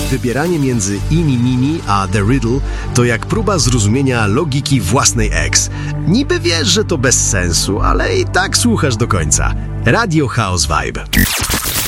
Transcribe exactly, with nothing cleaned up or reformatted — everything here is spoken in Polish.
Wybieranie między Eeny Meeny a The Riddle to jak próba zrozumienia logiki własnej ex. Niby wiesz, że to bez sensu, ale i tak słuchasz do końca. Radio House Vibe.